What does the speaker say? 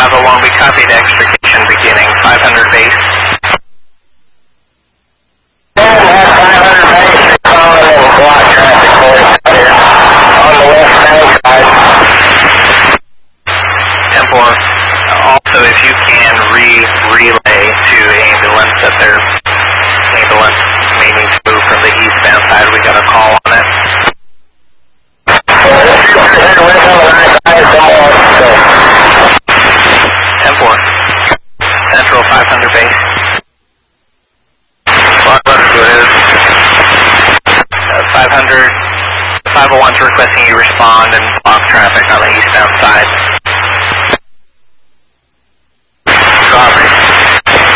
501, we copied extrication beginning 500 base. Block traffic for us here on the west side. 10-4. Also, if you can relay to ambulance that their ambulance may need to move from the eastbound side, we got a call on it. 10-4. Central 500 base. Block letter good. 500, 501's requesting you respond and block traffic on the eastbound side.